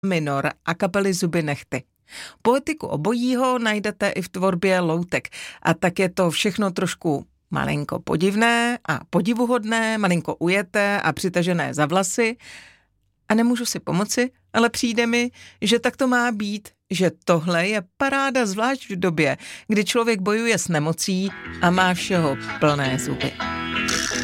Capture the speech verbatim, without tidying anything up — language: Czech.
minor a kapely Zuby nehty. Poetiku obojího najdete i v tvorbě loutek a tak je to všechno trošku malinko podivné a podivuhodné, malinko ujeté a přitažené za vlasy. A nemůžu si pomoci, ale přijde mi, že tak to má být, že tohle je paráda zvlášť v době, kdy člověk bojuje s nemocí a má všeho plné zuby.